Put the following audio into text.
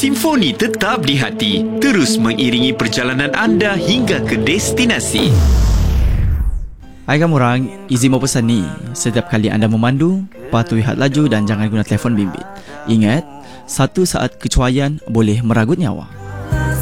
Simfoni tetap di hati, terus mengiringi perjalanan anda hingga ke destinasi. Hai kamu orang, izin mau pesan ni. Setiap kali anda memandu, patuhi had laju dan jangan guna telefon bimbit. Ingat, satu saat kecuaian boleh meragut nyawa.